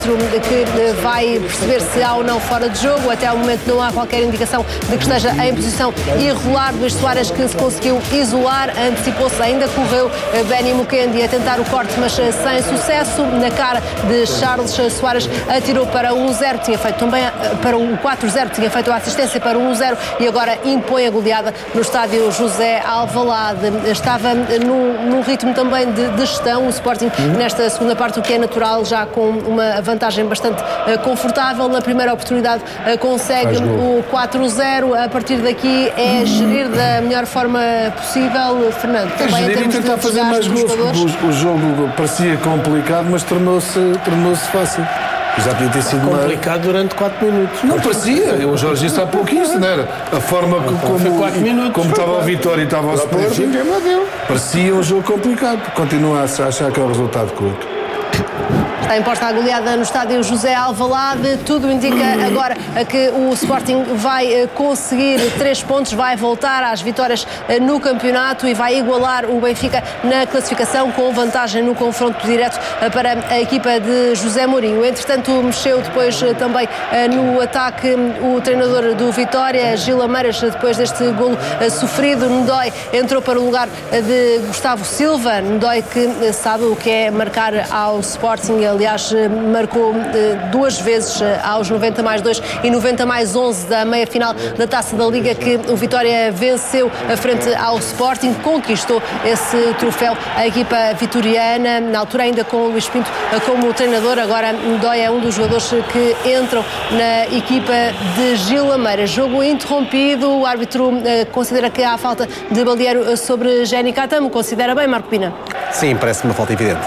que vai perceber se há ou não fora de jogo. Até ao momento não há qualquer indicação de que esteja em posição irregular. Luís Soares, que se conseguiu isolar, antecipou-se, ainda correu Benny Mukendi a tentar o corte, mas sem sucesso. Na cara de Charles, Soares atirou para 1-0, tinha feito também para o 4-0, tinha feito a assistência para o 1-0 e agora impõe a goleada no estádio José Alvalade. Estava num ritmo também de gestão o Sporting nesta segunda parte, o que é natural, já com uma vantagem bastante confortável. Na primeira oportunidade consegue o 4-0. A partir daqui é gerir da melhor forma possível, Fernando. É gerir e tentar fazer mais gols. O jogo parecia complicado, mas tornou-se fácil. Já podia ter sido complicado durante 4 minutos. Não parecia. O Jorge disse há pouco isso, não era? A forma como estava a Vitória e estava o Sporting, parecia um jogo complicado. Continua a achar que é o resultado curto. Está imposta a goleada no estádio José Alvalade. Tudo indica agora que o Sporting vai conseguir 3 pontos, vai voltar às vitórias no campeonato e vai igualar o Benfica na classificação, com vantagem no confronto direto para a equipa de José Mourinho. Entretanto, mexeu depois também no ataque o treinador do Vitória, Gil Lameiras, depois deste golo sofrido. Ndói entrou para o lugar de Gustavo Silva. Ndói, que sabe o que é marcar ao Sporting. Aliás, marcou 2 vezes aos 90+2 e 90+11 da meia-final da Taça da Liga, que o Vitória venceu frente ao Sporting, conquistou esse troféu a equipa vitoriana, na altura ainda com o Luís Pinto como treinador. Agora Ndói é um dos jogadores que entram na equipa de Gil Lameiras. Jogo interrompido, o árbitro considera que há falta de Balieiro sobre Jenny Catamo. Considera bem, Marco Pina? Sim, parece uma falta evidente.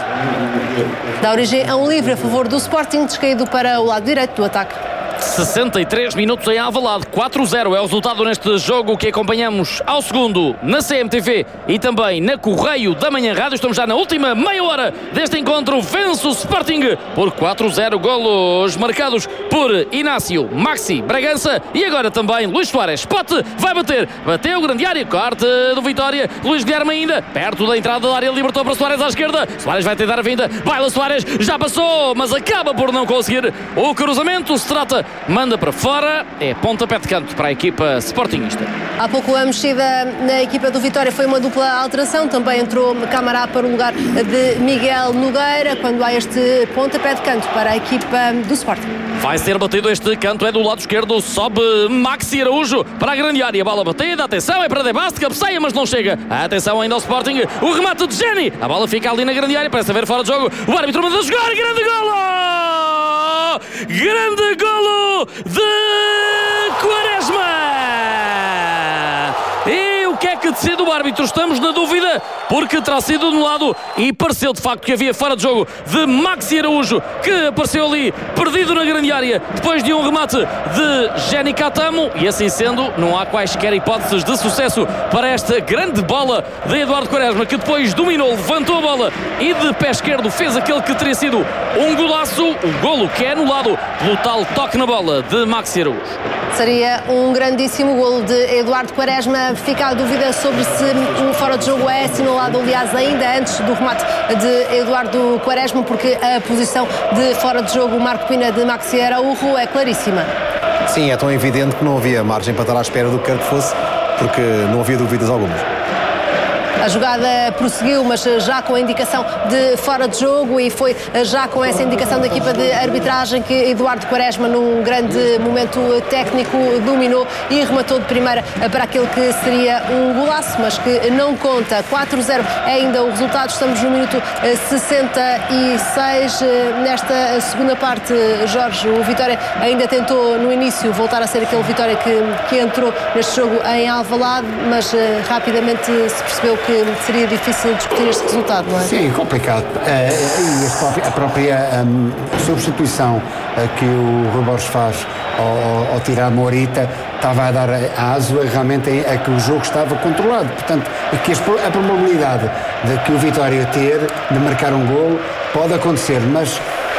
Dá origem a um livre a favor do Sporting, descaído para o lado direito do ataque. 63 minutos em Alvalade, 4-0 é o resultado neste jogo que acompanhamos ao segundo na CMTV e também na Correio da Manhã Rádio. Estamos já na última meia hora deste encontro. Vence o Sporting por 4-0, golos marcados por Inácio, Maxi, Bragança e agora também Luís Soares. Pote, vai bater, bateu, grande área, corte do Vitória, Luís Guilherme ainda, perto da entrada da área, libertou para Soares à esquerda, Soares vai tentar a vinda, baila Soares, já passou, mas acaba por não conseguir o cruzamento. Se trata, manda para fora, é pontapé de canto para a equipa sportingista. Há pouco a mexida na equipa do Vitória foi uma dupla alteração, também entrou Camará para o lugar de Miguel Nogueira, quando há este pontapé de canto para a equipa do Sporting. Vai ser batido este canto, é do lado esquerdo, sobe Maxi Araújo para a grande área, bola batida, atenção, é para Debaste, cabeceia, mas não chega. Atenção ainda ao Sporting, o remate de Jenny, a bola fica ali na grande área, parece haver fora de jogo, o árbitro manda jogar, grande golo! Grande golo de Quaresma! E o que é que decide o árbitro? Estamos na dúvida, porque terá sido anulado e pareceu de facto que havia fora de jogo de Maxi Araújo, que apareceu ali perdido na grande área depois de um remate de Jenny Catamo, e assim sendo não há quaisquer hipóteses de sucesso para esta grande bola de Eduardo Quaresma, que depois dominou, levantou a bola e de pé esquerdo fez aquele que teria sido um golaço, um golo que é anulado pelo tal toque na bola de Maxi Araújo. Seria um grandíssimo golo de Eduardo Quaresma. Fica a dúvida sobre se o fora de jogo é assinalado, aliás, ainda antes do remate de Eduardo Quaresma, porque a posição de fora de jogo, Marco Pina, de Maxi Araújo, é claríssima. Sim, é tão evidente que não havia margem para estar à espera do que quer que fosse, porque não havia dúvidas algumas. A jogada prosseguiu, mas já com a indicação de fora de jogo, e foi já com essa indicação da equipa de arbitragem que Eduardo Quaresma, num grande momento técnico, dominou e rematou de primeira para aquele que seria um golaço, mas que não conta. 4-0 é ainda o resultado. Estamos no minuto 66. Nesta segunda parte, Jorge, o Vitória ainda tentou no início voltar a ser aquele Vitória que entrou neste jogo em Alvalade, mas rapidamente se percebeu que seria difícil discutir este resultado, não é? Sim, complicado. E a própria substituição que o Rui Borges faz ao tirar Morita estava a dar aso realmente a que o jogo estava controlado. Portanto, que a probabilidade de que o Vitória ter de marcar um golo pode acontecer, mas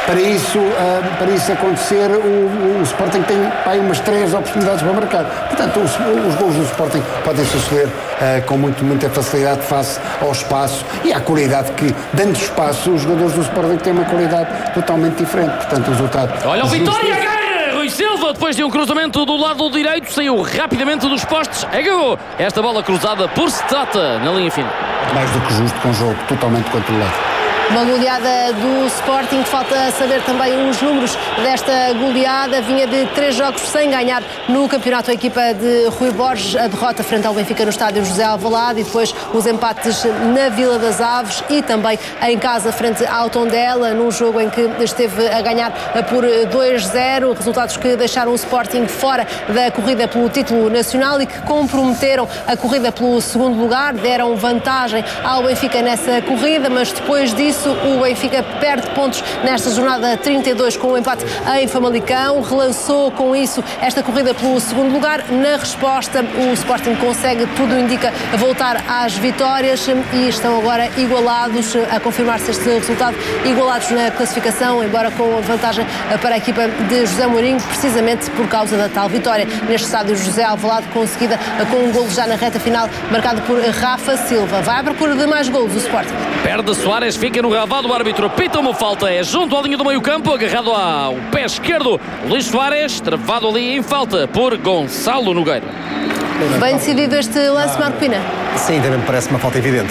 para isso acontecer, o Sporting tem aí umas 3 oportunidades para marcar. Portanto, os gols do Sporting podem suceder com muita facilidade face ao espaço e à qualidade que, dando espaço, os jogadores do Sporting têm uma qualidade totalmente diferente. Portanto, o resultado... Olha o Vitória, agarra! Rui Silva, depois de um cruzamento do lado direito, saiu rapidamente dos postes, agarrou esta bola cruzada por Strata na linha final. Mais do que justo, com um jogo totalmente controlado. Uma goleada do Sporting, falta saber também os números desta goleada. Vinha de 3 jogos sem ganhar no campeonato a equipa de Rui Borges, a derrota frente ao Benfica no estádio José Alvalade e depois os empates na Vila das Aves e também em casa frente ao Tondela, num jogo em que esteve a ganhar por 2-0, resultados que deixaram o Sporting fora da corrida pelo título nacional e que comprometeram a corrida pelo segundo lugar, deram vantagem ao Benfica nessa corrida, mas depois disso o Benfica perde pontos nesta jornada 32 com o empate em Famalicão, relançou com isso esta corrida pelo segundo lugar. Na resposta, o Sporting consegue, tudo indica, voltar às vitórias e estão agora igualados, a confirmar-se este resultado, igualados na classificação, embora com vantagem para a equipa de José Mourinho, precisamente por causa da tal vitória neste estádio José Alvalade, conseguida com um golo já na reta final, marcado por Rafa Silva. Vai à procura de mais golos o Sporting. Perde Soares, fica no relvado, o árbitro apita uma falta, é junto à linha do meio-campo, agarrado ao pé esquerdo. Luís Soares, travado ali em falta por Gonçalo Nogueira. Bem decidido este lance, Marco Pina? Sim, também me parece uma falta evidente.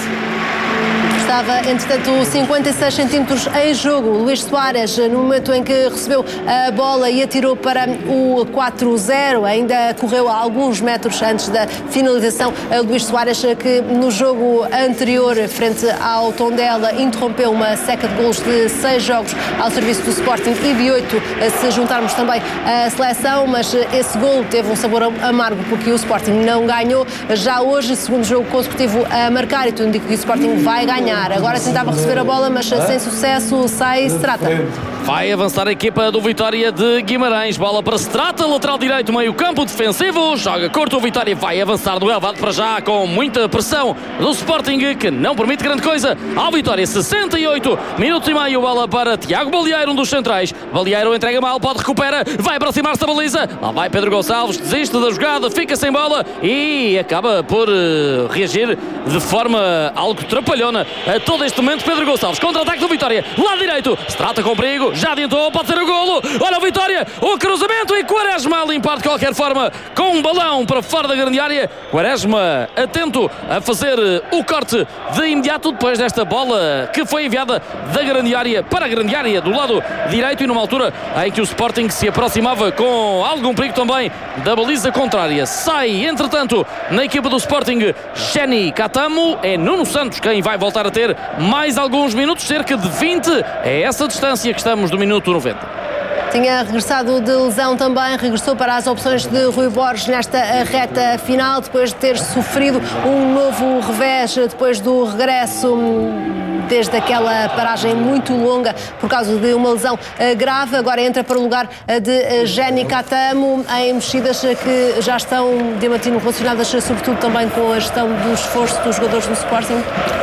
Estava, entretanto, 56 centímetros em jogo. Luís Soares, no momento em que recebeu a bola e atirou para o 4-0, ainda correu a alguns metros antes da finalização. Luís Soares, que no jogo anterior, frente ao Tondela, interrompeu uma seca de golos de 6 jogos ao serviço do Sporting e de 8 se juntarmos também a seleção, mas esse golo teve um sabor amargo porque o Sporting não ganhou. Já hoje, segundo jogo consecutivo a marcar, e tudo indica que o Sporting vai ganhar. Agora tentava receber a bola, mas sem sucesso, sai Strata. Vai avançar a equipa do Vitória de Guimarães. Bola para Strata, lateral direito, meio campo defensivo. Joga curto, o Vitória vai avançar do relvado para já, com muita pressão do Sporting, que não permite grande coisa. Ao Vitória, 68 minutos e meio. Bola para Tiago Balieiro, um dos centrais. Balieiro entrega mal, pode recupera, vai aproximar-se da baliza. Lá vai Pedro Gonçalves, desiste da jogada, fica sem bola e acaba por reagir de forma algo trapalhona a todo este momento. Pedro Gonçalves, contra-ataque do Vitória, lado direito, Strata com perigo, já adiantou, pode ser o golo. Olha o Vitória, o cruzamento e Quaresma a limpar de qualquer forma com um balão para fora da grande área. Quaresma atento a fazer o corte de imediato depois desta bola que foi enviada da grande área para a grande área do lado direito e numa altura em que o Sporting se aproximava com algum perigo também da baliza contrária. Sai, entretanto, na equipa do Sporting, Jenny Catamo. É Nuno Santos quem vai voltar a ter mais alguns minutos, cerca de 20. É essa distância que estamos do minuto 90. Tinha regressado de lesão também, regressou para as opções de Rui Borges nesta reta final, depois de ter sofrido um novo revés, depois do regresso desde aquela paragem muito longa por causa de uma lesão grave. Agora entra para o lugar de Jenny Catamo, em mexidas que já estão, Diamantino, relacionadas sobretudo também com a gestão do esforço dos jogadores do Sporting.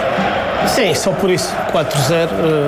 Sim, só por isso, 4-0,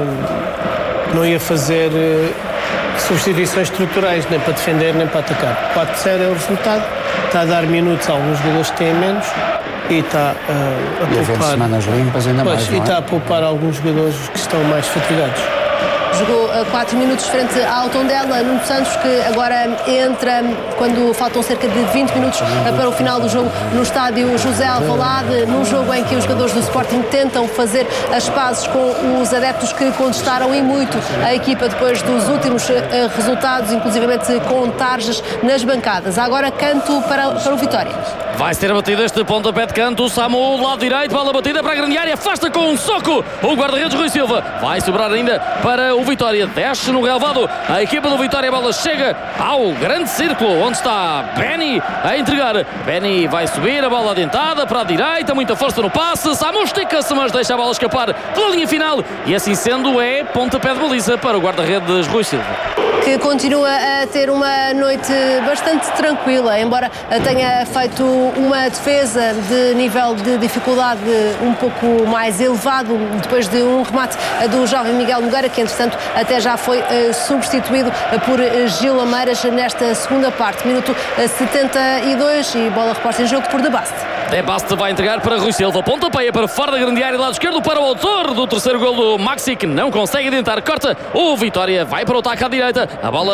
não ia fazer substituições estruturais, nem para defender, nem para atacar. 4-0 é o resultado, está a dar minutos a alguns jogadores que têm menos e está a poupar semanas limpas ainda mais, e está a poupar alguns jogadores que estão mais fatigados. Jogou 4 minutos frente ao Tondela. Nuno Santos, que agora entra quando faltam cerca de 20 minutos para o final do jogo no estádio José Alvalade, num jogo em que os jogadores do Sporting tentam fazer as pazes com os adeptos que contestaram e muito a equipa depois dos últimos resultados, inclusivamente com tarjas nas bancadas. Agora canto para o Vitória. Vai ser batido este pontapé de canto. Samu, lado direito, bola batida para a grande área, afasta com um soco o guarda-redes Rui Silva. Vai sobrar ainda para o Vitória, desce no relvado a equipa do Vitória, a bola chega ao grande círculo onde está Benny a entregar. Benny vai subir, a bola adentada para a direita, muita força no passe. Samu estica-se, mas deixa a bola escapar pela linha final e assim sendo é pontapé de baliza para o guarda-redes Rui Silva. que continua a ter uma noite bastante tranquila, embora tenha feito uma defesa de nível de dificuldade um pouco mais elevado, depois de um remate do jovem Miguel Nogueira, que entretanto até já foi substituído por Gil Lameiras nesta segunda parte. Minuto 72 e bola reposta em jogo por De Bast. De Bast vai entregar para Rui Silva, pontapeia para fora da grande área, lado esquerdo para o autor do terceiro gol do Maxi, que não consegue adiantar, corta, o Vitória vai para o ataque à direita, a bola